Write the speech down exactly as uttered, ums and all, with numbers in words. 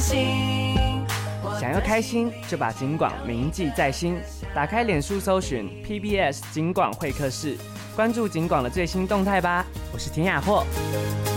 心。 想要开心，就把警广铭记在心。打开脸书搜寻 P B S 警广会客室，关注警广的最新动态吧。我是田雅霍。